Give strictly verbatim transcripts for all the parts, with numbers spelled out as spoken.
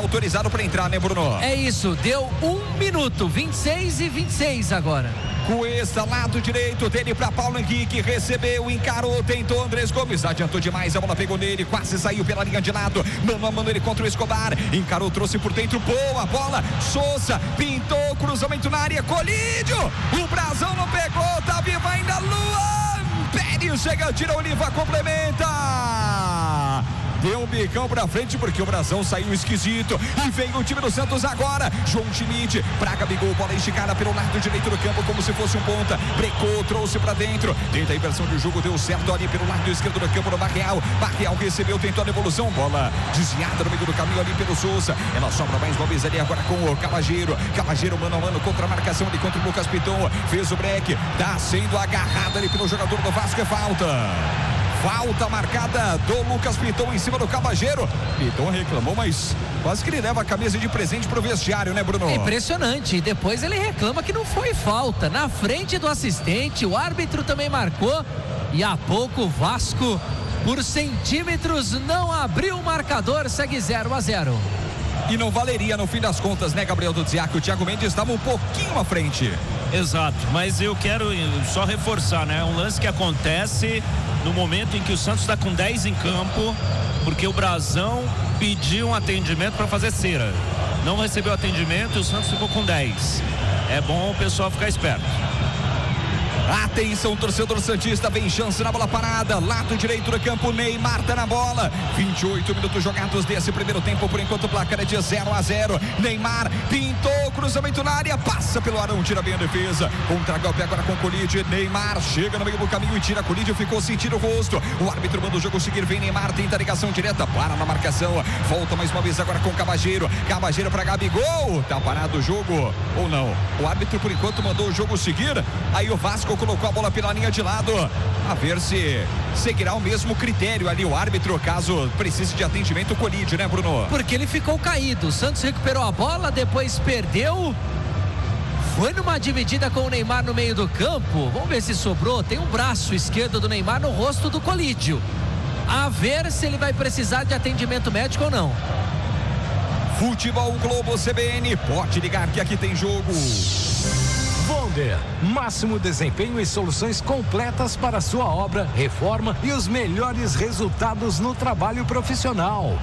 autorizado para entrar, né, Bruno? É isso, deu um minuto, vinte e seis e vinte e seis agora. Cuesta, lado direito dele para Paulo Henrique, recebeu, encarou, tentou Andrés Gomes, adiantou demais, a bola pegou nele, quase saiu pela linha de lado, mano a mano ele contra o Escobar, encarou, trouxe por dentro, boa bola, Souza, pintou, cruzamento na área, Colídio, o Brasão não pegou, tá vivo ainda, Luan Pérez chega, tira, Oliva, complementa. Deu um bicão pra frente porque o Brasão saiu esquisito. E vem o time do Santos agora. João Schmidt, pra Gabigol, bola esticada pelo lado direito do campo como se fosse um ponta. Brecou, trouxe pra dentro. Tenta a inversão de jogo, deu certo ali pelo lado esquerdo do campo do Barreal. Barreal recebeu, tentou a devolução. Bola desviada no meio do caminho ali pelo Souza. Ela sobra mais uma vez ali agora com o Cavageiro. Cavageiro mano a mano contra a marcação ali contra o Lucas Piton. Fez o break, tá sendo agarrado ali pelo jogador do Vasco, é falta. Falta marcada do Lucas Piton em cima do Cavageiro. Piton reclamou, mas quase que ele leva a camisa de presente pro vestiário, né, Bruno? É impressionante. E depois ele reclama que não foi falta. Na frente do assistente, o árbitro também marcou. E há pouco o Vasco, por centímetros, não abriu o marcador. Segue zero a zero. E não valeria no fim das contas, né, Gabriel Dudziak? O Thiago Mendes estava um pouquinho à frente. Exato, mas eu quero só reforçar, né? Um lance que acontece no momento em que o Santos está com dez em campo, porque o Brasão pediu um atendimento para fazer cera. Não recebeu atendimento e o Santos ficou com dez. É bom o pessoal ficar esperto. Atenção, torcedor santista, vem chance na bola parada, lado direito do campo, Neymar tá na bola, vinte e oito minutos jogados desse primeiro tempo, por enquanto o placar é de zero a zero, Neymar pintou, cruzamento na área, passa pelo Arão, tira bem a defesa, contra-golpe agora com Colídio, Neymar chega no meio do caminho e tira, Colídio ficou sentindo o rosto, o árbitro manda o jogo seguir, vem Neymar, tenta a ligação direta, para na marcação, volta mais uma vez agora com Cavageiro, Cavageiro pra Gabigol, tá parado o jogo, ou não, o árbitro por enquanto mandou o jogo seguir, aí o Vasco colocou a bola pela linha de lado, a ver se seguirá o mesmo critério ali o árbitro, caso precise de atendimento, Colídio, né, Bruno? Porque ele ficou caído, o Santos recuperou a bola, depois perdeu, foi numa dividida com o Neymar no meio do campo, vamos ver se sobrou, tem um braço esquerdo do Neymar no rosto do Colídio, a ver se ele vai precisar de atendimento médico ou não. Futebol Globo C B N, pode ligar que aqui tem jogo. Bonder, máximo desempenho e soluções completas para sua obra, reforma e os melhores resultados no trabalho profissional.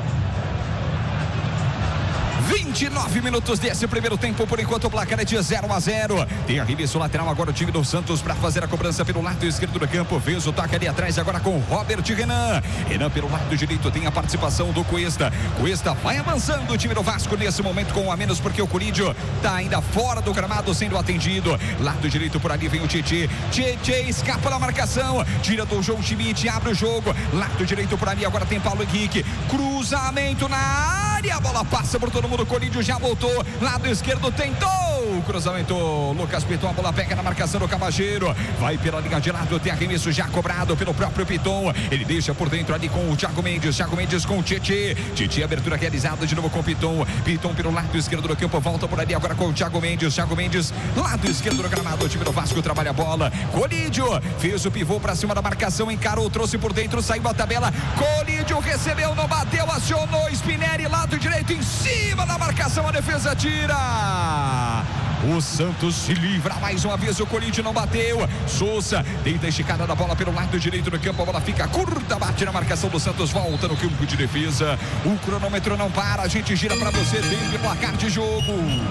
vinte e nove minutos desse primeiro tempo, por enquanto o placar é de zero a zero. Tem arremesso lateral agora o time do Santos para fazer a cobrança pelo lado esquerdo do campo. Fez o toque ali atrás agora com Robert Renan. Renan pelo lado direito, tem a participação do Cuesta. Cuesta vai avançando o time do Vasco nesse momento com um a menos porque o Colídio tá ainda fora do gramado sendo atendido. Lado direito por ali vem o Tietê. Tietê escapa da marcação, tira do João Schmidt, abre o jogo. Lado direito por ali agora tem Paulo Henrique. Cruzamento na área, a bola passa por todo mundo. Colídio já voltou, lado esquerdo tentou, cruzamento, Lucas Piton, a bola pega na marcação do Cavageiro, vai pela linha de lado, tem arremesso já cobrado pelo próprio Piton, ele deixa por dentro ali com o Thiago Mendes, Thiago Mendes com o Tietê, Tietê, abertura realizada de novo com o Piton, Piton pelo lado esquerdo do campo, volta por ali agora com o Thiago Mendes, Thiago Mendes, lado esquerdo do gramado, o time do Vasco trabalha a bola, Colídio, fez o pivô pra cima da marcação, encarou, trouxe por dentro, saiu a tabela, Colídio recebeu, não bateu, acionou, Spinelli, lado direito em cima da marcação, a defesa tira. O Santos se livra mais uma vez, o Colídio não bateu. Souza tenta a esticada da bola pelo lado direito do campo, a bola fica curta, bate na marcação do Santos, volta no campo de defesa. O cronômetro não para, a gente gira para você, tem placar de jogo.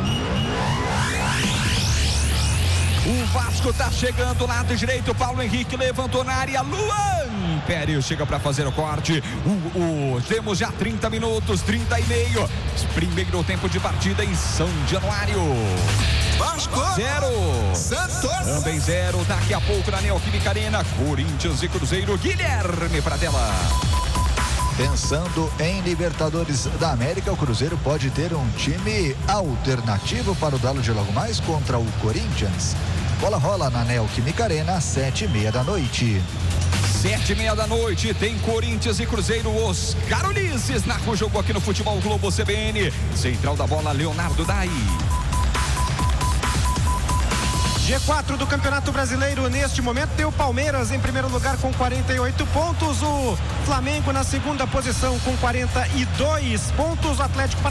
O Vasco tá chegando, lado direito, Paulo Henrique levantou na área, Luan Pérez chega para fazer o corte. O, o, temos já trinta minutos, trinta e meio. Primeiro tempo de partida em São Januário. Vasco zero, Santos também zero. Daqui a pouco na Neoquímica Arena, Corinthians e Cruzeiro. Guilherme Pradella. Pensando em Libertadores da América, o Cruzeiro pode ter um time alternativo para o duelo de logo mais contra o Corinthians. Bola rola na Neoquímica Arena, sete e meia da noite. Sete e meia da noite, tem Corinthians e Cruzeiro. Oscar Ulisses narra o jogo aqui no Futebol Globo C B N. Central da bola, Leonardo Dai. G quatro do Campeonato Brasileiro, neste momento tem o Palmeiras em primeiro lugar com quarenta e oito pontos, o Flamengo na segunda posição com quarenta e dois pontos, o Atlético